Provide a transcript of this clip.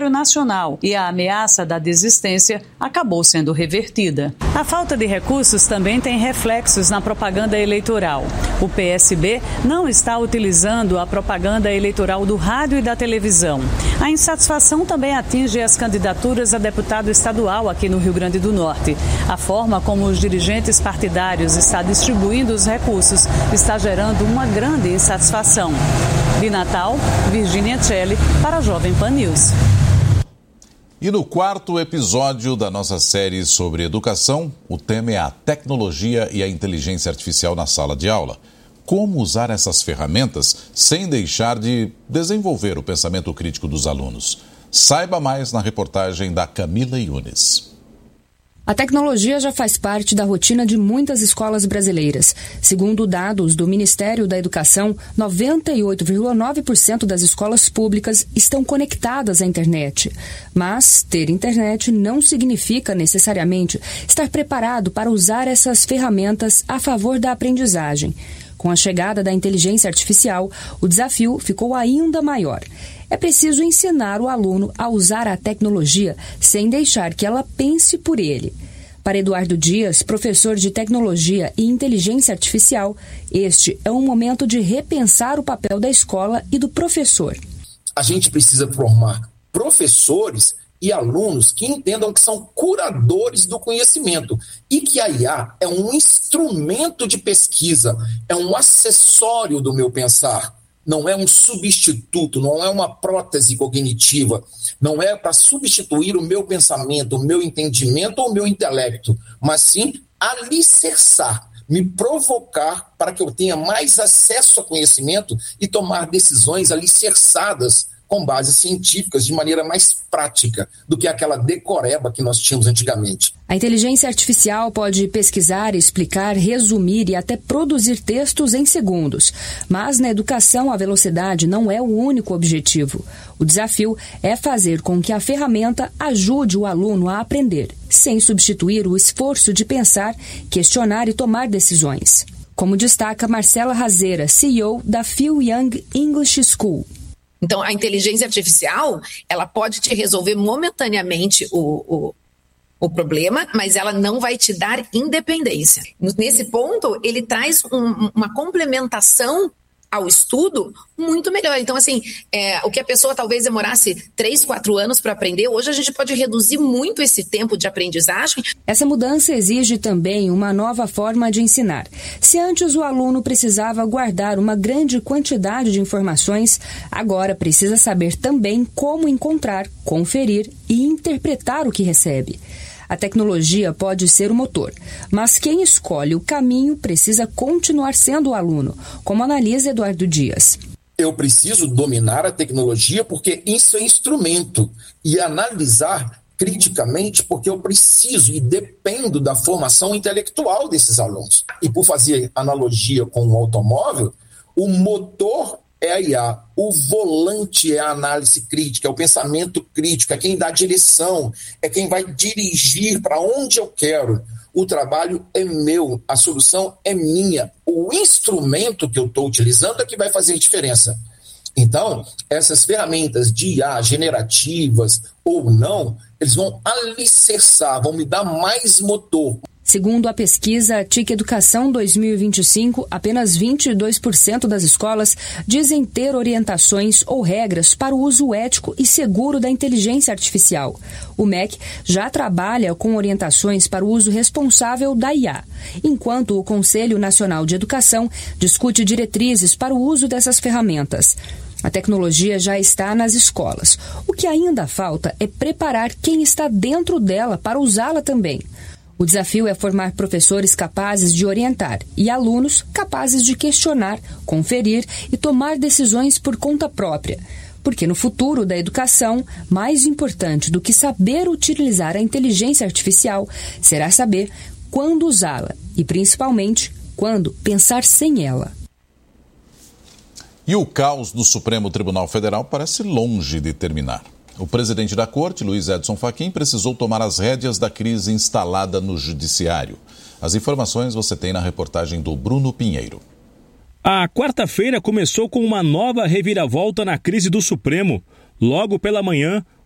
cenário nacional e a ameaça da desistência acabou sendo revertida. A falta de recursos também tem reflexos na propaganda eleitoral. O PSB não está utilizando a propaganda eleitoral do rádio e da televisão. A insatisfação também atinge as candidaturas a deputado estadual aqui no Rio Grande do Norte. A forma como os dirigentes partidários estão distribuindo os recursos está gerando uma grande insatisfação. De Natal, Virginia Celli para a Jovem Pan News. E no quarto episódio da nossa série sobre educação, o tema é a tecnologia e a inteligência artificial na sala de aula. Como usar essas ferramentas sem deixar de desenvolver o pensamento crítico dos alunos? Saiba mais na reportagem da Camila Yunes. A tecnologia já faz parte da rotina de muitas escolas brasileiras. Segundo dados do Ministério da Educação, 98,9% das escolas públicas estão conectadas à internet. Mas ter internet não significa necessariamente estar preparado para usar essas ferramentas a favor da aprendizagem. Com a chegada da inteligência artificial, o desafio ficou ainda maior. É preciso ensinar o aluno a usar a tecnologia sem deixar que ela pense por ele. Para Eduardo Dias, professor de tecnologia e inteligência artificial, este é um momento de repensar o papel da escola e do professor. A gente precisa formar professores e alunos que entendam que são curadores do conhecimento e que a IA é um instrumento de pesquisa, é um acessório do meu pensar. Não é um substituto, não é uma prótese cognitiva, não é para substituir o meu pensamento, o meu entendimento ou o meu intelecto, mas sim alicerçar, me provocar para que eu tenha mais acesso a conhecimento e tomar decisões alicerçadas com bases científicas de maneira mais prática do que aquela decoreba que nós tínhamos antigamente. A inteligência artificial pode pesquisar, explicar, resumir e até produzir textos em segundos. Mas na educação a velocidade não é o único objetivo. O desafio é fazer com que a ferramenta ajude o aluno a aprender, sem substituir o esforço de pensar, questionar e tomar decisões. Como destaca Marcela Razeira, CEO da Phil Young English School. Então, a inteligência artificial, ela pode te resolver momentaneamente o problema, mas ela não vai te dar independência. Nesse ponto, ele traz uma complementação ao estudo muito melhor. Então, assim, o que a pessoa talvez demorasse 3, 4 anos para aprender, hoje a gente pode reduzir muito esse tempo de aprendizagem. Essa mudança exige também uma nova forma de ensinar. Se antes o aluno precisava guardar uma grande quantidade de informações, agora precisa saber também como encontrar, conferir e interpretar o que recebe. A tecnologia pode ser o motor, mas quem escolhe o caminho precisa continuar sendo o aluno, como analisa Eduardo Dias. Eu preciso dominar a tecnologia porque isso é instrumento e analisar criticamente porque eu preciso e dependo da formação intelectual desses alunos. E por fazer analogia com o automóvel, o motor é a IA, o volante é a análise crítica, é o pensamento crítico, é quem dá direção, é quem vai dirigir para onde eu quero. O trabalho é meu, a solução é minha. O instrumento que eu estou utilizando é que vai fazer diferença. Então, essas ferramentas de IA generativas ou não, eles vão alicerçar, vão me dar mais motor. Segundo a pesquisa TIC Educação 2025, apenas 22% das escolas dizem ter orientações ou regras para o uso ético e seguro da inteligência artificial. O MEC já trabalha com orientações para o uso responsável da IA, enquanto o Conselho Nacional de Educação discute diretrizes para o uso dessas ferramentas. A tecnologia já está nas escolas. O que ainda falta é preparar quem está dentro dela para usá-la também. O desafio é formar professores capazes de orientar e alunos capazes de questionar, conferir e tomar decisões por conta própria. Porque no futuro da educação, mais importante do que saber utilizar a inteligência artificial será saber quando usá-la e, principalmente, quando pensar sem ela. E o caos do Supremo Tribunal Federal parece longe de terminar. O presidente da Corte, Luiz Edson Fachin, precisou tomar as rédeas da crise instalada no Judiciário. As informações você tem na reportagem do Bruno Pinheiro. A quarta-feira começou com uma nova reviravolta na crise do Supremo. Logo pela manhã,